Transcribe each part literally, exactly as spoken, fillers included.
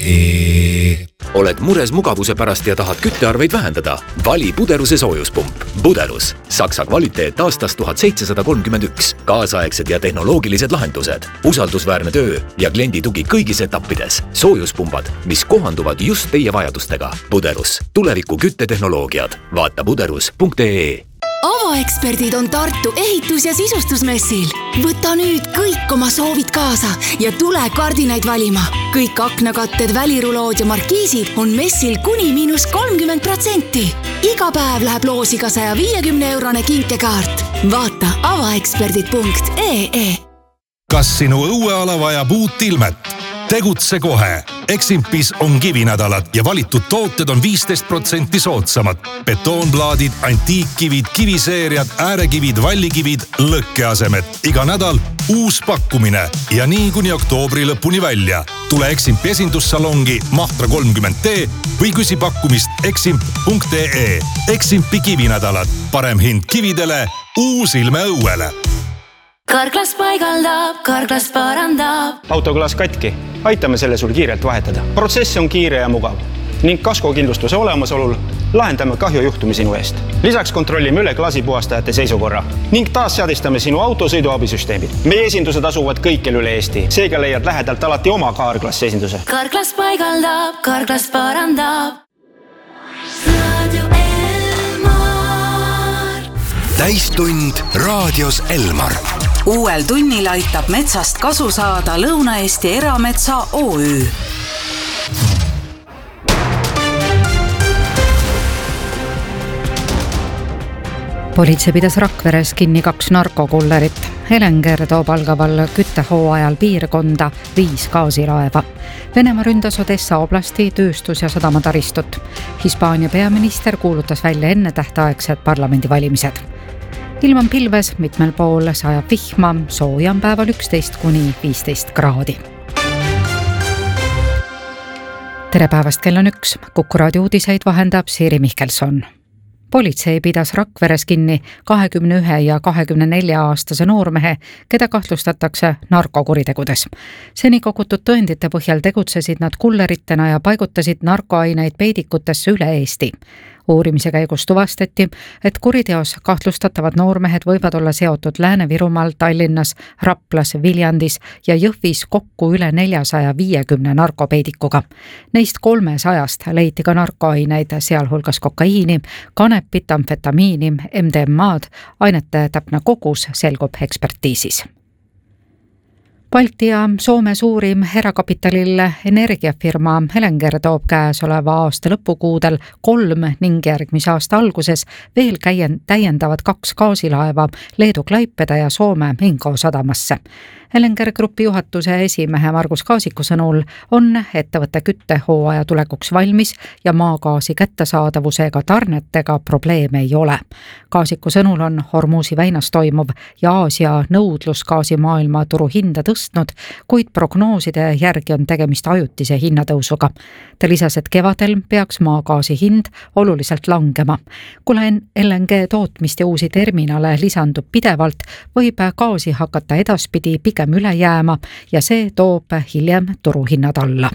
E. Oled mures mugavuse pärast ja tahad küttearveid vähendada? Vali Buderuse soojuspump. Buderus. Saksa kvaliteet aastast tuhat seitsesada kolmkümmend üks. Kaasaegsed ja tehnoloogilised lahendused. Usaldusväärne töö ja kliendi tugi kõigis etappides. Soojuspumbad, mis kohanduvad just teie vajadustega. Buderus. Tuleviku küttetehnoloogiad. Vaata buderus punkt ee. Avaeksperdid on Tartu ehitus- ja sisustusmessil. Võta nüüd kõik oma soovid kaasa ja tule kardinaid valima. Kõik aknakatted, välirulood ja markiisid on messil kuni miinus kolmkümmend protsenti. Iga päev läheb loosiga saja viiekümne eurone kinkekaart. Vaata avaeksperdid punkt ee. Kas sinu õueala vajab uut ilmet? Tegutse kohe. Eximpis on kivinädalad ja valitud tooted on viisteist protsenti soodsamad. Betoonplaadid, antiikkivid, kiviseeriad, äärekivid, vallikivid, lõkkeasemed. Iga nädal uus pakkumine ja nii kuni oktoobri lõpuni välja. Tule Eximpi esindussalongi Mahtra kolmkümmend D või küsi pakkumist eximp punkt ee. Eximpi kivinädalad. Parem hind kividele, uus ilme õuele. Karklas paigaldab, Karklas parandab. Autoklaas katki. Aitame selle sul kiirelt vahetada. Protsess on kiire ja mugav. Ning kaskokindlustuse olemasolul lahendame kahjujuhtumi sinu eest. Lisaks kontrollime üle klaasipuhastajate seisukorra ning taas seadistame sinu auto sõiduabisüsteemid. Meie esindused asuvad kõikjal üle Eesti. Seega leiad lähedalt alati oma Karklas esinduse. Karklas paigaldab, Karklas parandab. Radio Elmar. Täistund raadios Elmar. Uuel tunnil aitab metsast kasu saada Lõuna-Eesti Erametsa O Ü. Politsei pidas Rakveres kinni kaks narkokullerit. Helenger toob algaval küttehooajal piirkonda viis gaasilaeva. Venemaa ründas Odessa oblasti tööstus- ja sadamataristut. Hispaania peaminister kuulutas välja enne tähtaegsed parlamendivalimised. Ilm on pilves, mitmel pool sajab vihma, sooja on päeval üksteist kuni viisteist kraadi. Tere päevast, kell on üks. Kuku raadio uudiseid vahendab Siiri Mihkelson. Politsei pidas Rakveres kinni kahekümne ühe ja kahekümne nelja aastase noormehe, keda kahtlustatakse narkokuritegudes. Seni kogutud tõendite põhjal tegutsesid nad kulleritena ja paigutasid narkoaineid peidikutesse üle Eesti. Uurimise käigus tuvastati, et kuriteos kahtlustatavad noormehed võivad olla seotud Lääne-Virumaal, Tallinnas, Raplas, Viljandis ja Jõhvis kokku üle neljasaja viiekümne narkopeidikuga. Neist kolmesajast leiti ka narkoaineid, sealhulgas kokaiini, kanepit, amfetamiini, M D M A-d, ainete täpne kogus selgub ekspertiisis. Balti ja Soome suurim erakapitalil energiafirma Helenger toob käesoleva aasta lõpukuudel kolm ning järgmise aasta alguses veel käien täiendavad kaks gaasilaeva Leedu Klaipeda ja Soome Minko sadamasse. Helenger Grupi juhatuse esimehe Margus Kaasiku sõnul on ettevõtte küttehooaja tulekuks valmis ja maagaasi kättesaadavusega tarnetega probleeme ei ole. Kaasiku sõnul on Hormuzi väinas toimuv ja Aasia nõudlus gaasi maailma turu hinda tõstnud, kuid prognooside järgi on tegemist ajutise hinnatõusuga. Ta lisas, et kevadel peaks maagaasi hind oluliselt langema. Kuna L N G tootmist ja uusi terminale lisandub pidevalt, võib gaasi hakata edaspidi pigem üle jääma ja see toob hiljem turuhinnad alla.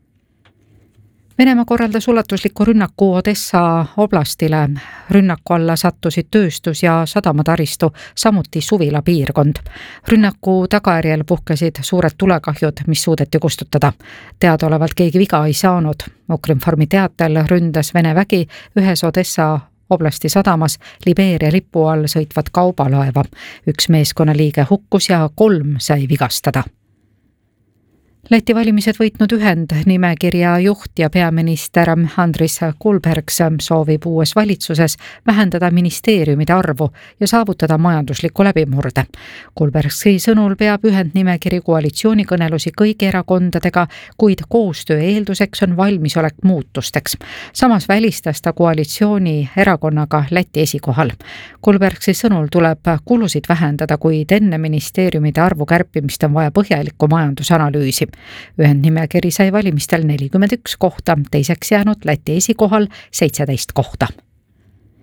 Venemaa korraldas ulatusliku rünnaku Odessa oblastile. Rünnaku alla sattusid tööstus- ja sadamataristu, samuti suvila piirkond. Rünnaku tagajärjel puhkesid suured tulekahjud, mis suudeti kustutada. Teadaolevalt keegi viga ei saanud. Ukrinformi teatel ründas Vene vägi ühes Odessa oblasti sadamas Libeeria lipu all sõitvat kaubalaeva. Üks meeskonnaliige hukkus ja kolm sai vigastada. Läti valimised võitnud ühend nimekirja juht ja peaminister Andris Kulbergs soovib uues valitsuses vähendada ministeeriumide arvu ja saavutada majandusliku läbimurde. Kulbergsi sõnul peab ühendnimekiri koalitsioonikõnelusi kõigi erakondadega, kuid koostöö eelduseks on valmisolek muutusteks. Samas välistas ta koalitsiooni erakonnaga Läti esikohal. Kulbergsi sõnul tuleb kulusid vähendada, kuid enne ministeeriumide arvu kärpimist on vaja põhjalikku majandusanalüüsi. Ühendnimekiri sai valimistel nelikümmend üks kohta, teiseks jäänud Läti esikohal seitseteist kohta.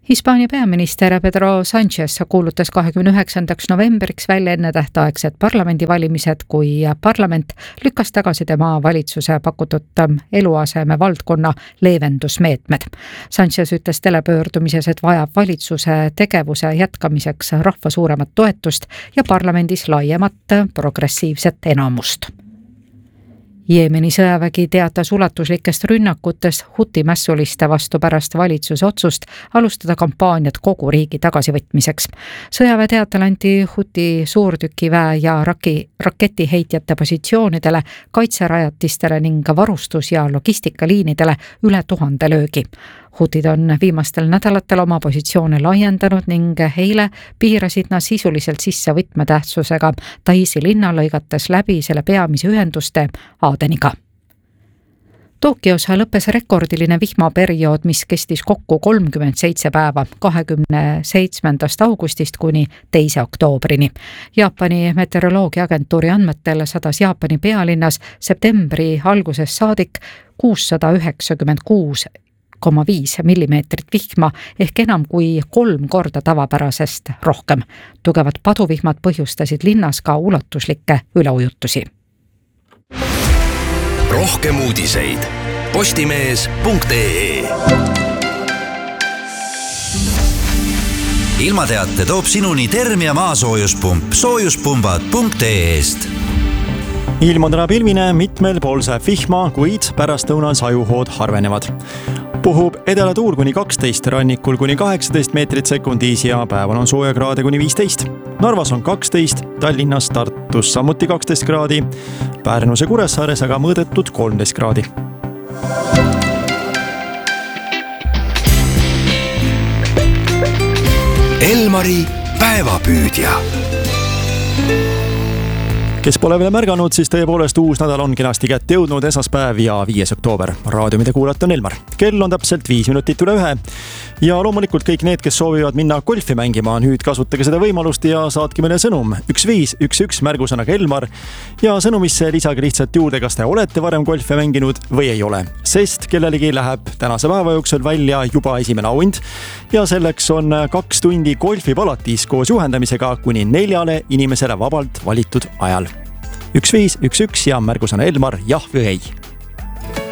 Hispaania peaminister Pedro Sánchez kuulutas kahekümne üheksandaks novembriks välja ennetähtaegsed parlamendivalimised, kui parlament lükkas tagasi tema valitsuse pakutud eluaseme valdkonna leevendusmeetmed. Sánchez ütles telepöördumises, et vajab valitsuse tegevuse jätkamiseks rahva suuremat toetust ja parlamendis laiemat progressiivset enamust. Jeemeni sõjavägi teatas ulatuslikest rünnakutest Huti mässuliste vastu pärast valitsuse otsust alustada kampaaniat kogu riigi tagasivõtmiseks. Sõjaväe teatel anti Huti suurtükiväe ja raki, raketiheitjate positsioonidele, kaitserajatistele ning varustus- ja logistikaliinidele üle tuhande löögi. Hutid on viimastel nädalatel oma positsioone laiendanud ning eile piirasid nad sisuliselt sisse võtmetähtsusega Taisi linna, lõigates läbi selle peamise ühenduste Adeniga. Tokyos lõppes rekordiline vihmaperiood, mis kestis kokku kolmkümmend seitse päeva, kahekümne seitsmendast augustist kuni teise oktoobrini. Jaapani meteoroloogiaagentuuri andmetel sadas Jaapani pealinnas septembri alguses saadik kuussada üheksakümmend kuus koma viis millimeetrit vihma ehk enam kui kolm korda tavapärasest rohkem. Tugevad paduvihmad põhjustasid linnas ka ulatuslikke üleujutusi. Rohkem uudiseid postimees punkt ee. Ilmateate toob sinuni Termia maasoojuspump soojuspumbad punkt ee-st. Ilm on täna pilvine, mitmel pool saab vihma, kuid pärastlõunal sajuhood harvenevad. Puhub edelatuul kuni kaksteist, rannikul kuni kaheksateist meetrit sekundis ja päeval on sooja kraade kuni viisteist. Narvas on kaksteist, Tallinnas, Tartus samuti kaksteist kraadi, Pärnus ja Kuressaares aga mõõdetud kolmteist kraadi. Elmari päevapüüdja. Kes pole veel märganud, siis tõepoolest uus nädal on kenasti kätte jõudnud, esmaspäev ja viies oktoober. Raadio, mida kuulata on Elmar. Kell on täpselt viis minutit üle ühe. Ja loomulikult kõik need, kes soovivad minna golfi mängima, nüüd kasutage seda võimalust ja saatke meile sõnum üks viis üks üks märgusõnaga Elmar ja sõnumisse lisage lihtsalt juurde, kas te olete varem golfi mänginud või ei ole. Sest kellelegi läheb tänase päeva jooksul välja juba esimene auhind ja selleks on kaks tundi golfipalatis koos juhendamisega kuni neljale inimesele vabalt valitud ajal. üks viis üks üks ja märgusõna Elmar jah või ei.